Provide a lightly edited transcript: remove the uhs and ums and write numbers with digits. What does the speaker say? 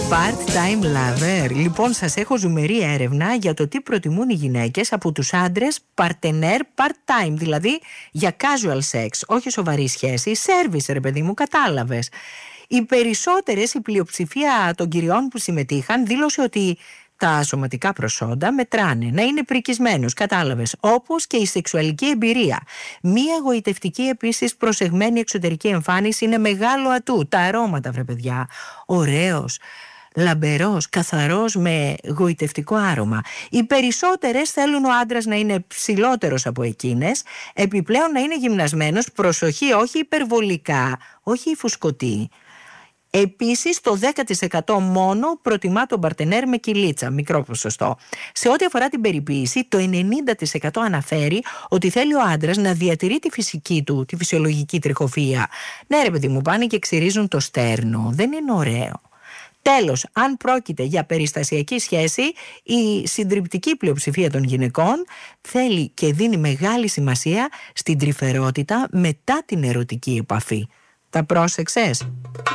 Part-time lover. Λοιπόν, σας έχω ζουμερή έρευνα για το τι προτιμούν οι γυναίκες από τους άντρες partenaire part-time, δηλαδή για casual sex, όχι σοβαρή σχέση, service ρε παιδί μου, κατάλαβες. Οι περισσότερες, η πλειοψηφία των κυριών που συμμετείχαν δήλωσε ότι τα σωματικά προσόντα μετράνε, να είναι πρικισμένος, κατάλαβες, όπως και η σεξουαλική εμπειρία. Μία εγωιτευτική επίσης προσεγμένη εξωτερική εμφάνιση είναι μεγάλο ατού. Τα αρώματα, βρε παιδιά, ωραίος, λαμπερός, καθαρός με γοητευτικό άρωμα. Οι περισσότερες θέλουν ο άντρας να είναι ψηλότερος από εκείνες, επιπλέον να είναι γυμνασμένος, προσοχή, όχι υπερβολικά, όχι φουσκωτή. Επίσης, το 10% μόνο προτιμά τον παρτενέρ με κυλίτσα, μικρό ποσοστό. Σε ό,τι αφορά την περιποίηση, το 90% αναφέρει ότι θέλει ο άντρας να διατηρεί τη φυσική του, τη φυσιολογική τριχοφυΐα. Ναι ρε παιδί μου, πάνε και ξυρίζουν το στέρνο, δεν είναι ωραίο. Τέλος, αν πρόκειται για περιστασιακή σχέση, η συντριπτική πλειοψηφία των γυναικών θέλει και δίνει μεγάλη σημασία στην τρυφερότητα μετά την ερωτική επαφή. Τα πρόσεξες?